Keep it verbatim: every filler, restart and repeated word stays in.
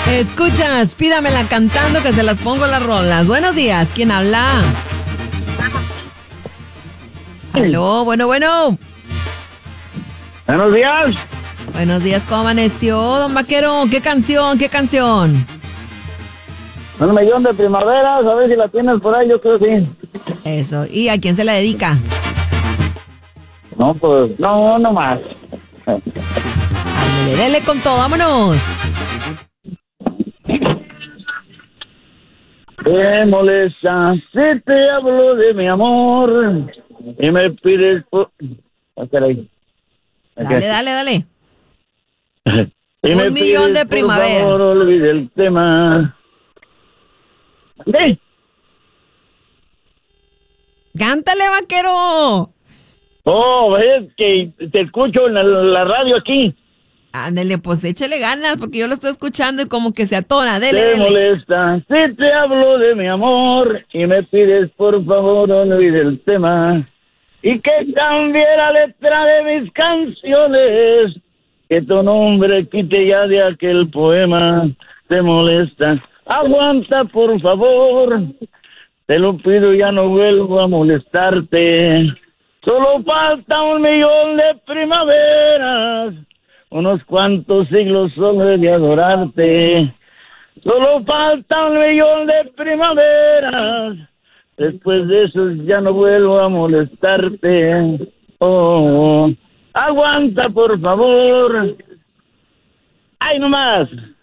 Escuchas, pídamela cantando que se las pongo las rolas. Buenos días, ¿quién habla? Aló, bueno, bueno. Buenos días. Buenos días, ¿cómo amaneció, don Vaquero? ¿Qué canción, qué canción? Un millón de primaveras, a ver si la tienes por ahí, yo creo que sí. Eso, ¿y a quién se la dedica? No, pues, no, no más. Ándele, dele con todo, vámonos. ¿Qué molesta si te hablo de mi amor y me pides por... Ah, caray. Dale, dale, dale. Y Un me millón pides, de primaveras. por favor, olvide el tema. ¿Sí? ¡Cántale, Vaquero! Oh, es que te escucho en la, la radio aquí. Ándele, pues échale ganas, porque yo lo estoy escuchando y como que se atona. Dele, ¿Te dele. molesta si te hablo de mi amor y me pides por favor olvide el tema y que cambie la letra de mis canciones, que tu nombre quite ya de aquel poema? ¿Te molesta? Aguanta por favor, te lo pido, ya no vuelvo a molestarte. Solo falta un millón de primaveras, unos cuantos siglos solo de adorarte. Solo falta un millón de primaveras, después de eso ya no vuelvo a molestarte. Oh, aguanta por favor. ¡Ay, no más!